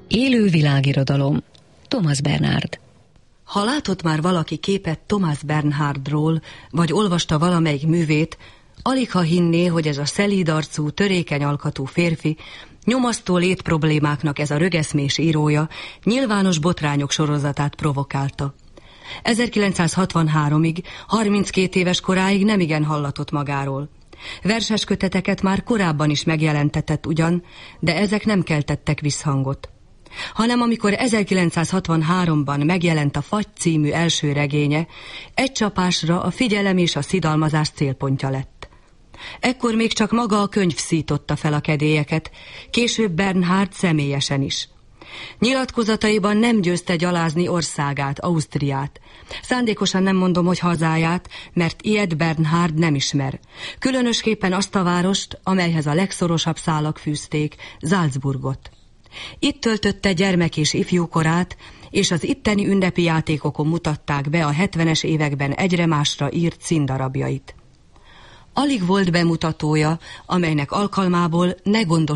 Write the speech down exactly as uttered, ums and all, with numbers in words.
Élő világirodalom. Thomas Bernhard. Ha látott már valaki képet Thomas Bernhardról, vagy olvasta valamelyik művét, aligha hinné, hogy ez a szelídarcú, törékeny alkatú férfi, nyomasztó létproblémáknak ez a rögeszmés írója nyilvános botrányok sorozatát provokálta. ezerkilencszázhatvanháromig, harminckét éves koráig nemigen hallatott magáról. Verses köteteket már korábban is megjelentetett ugyan, de ezek nem keltettek visszhangot. Hanem amikor ezerkilencszázhatvanháromban megjelent a Fagy című első regénye, egy csapásra a figyelem és a szidalmazás célpontja lett. Ekkor még csak maga a könyv szította fel a kedélyeket, később Bernhard személyesen is. Nyilatkozataiban nem győzte gyalázni országát, Ausztriát. Szándékosan nem mondom, hogy hazáját, mert ilyet Bernhard nem ismer. Különösképpen azt a várost, amelyhez a legszorosabb szálak fűzték, Salzburgot. Itt töltötte gyermek és ifjúkorát, és az itteni ünnepi játékokon mutatták be a hetvenes években egyre másra írt színdarabjait. Alig volt bemutatója, amelynek alkalmából ne gondos